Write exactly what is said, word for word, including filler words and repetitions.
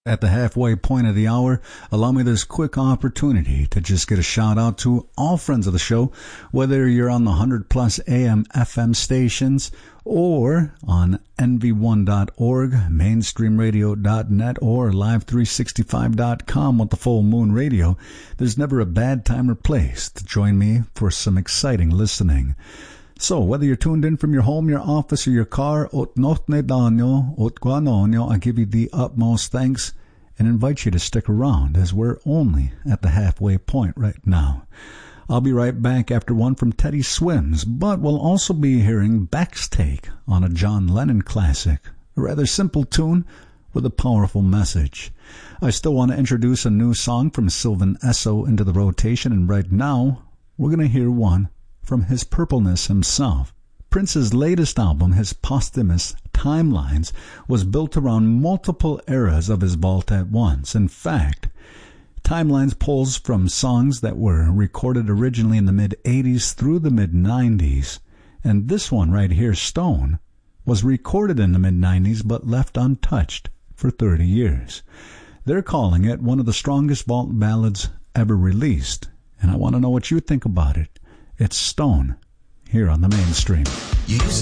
At the halfway point of the hour, allow me this quick opportunity to just get a shout out to all friends of the show, whether you're on the one hundred plus A M F M stations or on N V one dot org, mainstream radio dot net, or live three sixty-five dot com with the Full Moon Radio. There's never a bad time or place to join me for some exciting listening. So, whether you're tuned in from your home, your office, or your car, ot notne danyo, ot guanonyo, I give you the utmost thanks and invite you to stick around as we're only at the halfway point right now. I'll be right back after one from Teddy Swims, but we'll also be hearing Beck's take on a John Lennon classic, a rather simple tune with a powerful message. I still want to introduce a new song from Sylvan Esso into the rotation, and right now we're going to hear one from his purpleness himself. Prince's latest album, his posthumous Timelines, was built around multiple eras of his vault at once. In fact, Timelines pulls from songs that were recorded originally in the mid-eighties through the mid-nineties, and this one right here, Stone, was recorded in the mid-nineties but left untouched for thirty years. They're calling it one of the strongest vault ballads ever released, and I want to know what you think about it. It's Stone, here on the Mainstream. You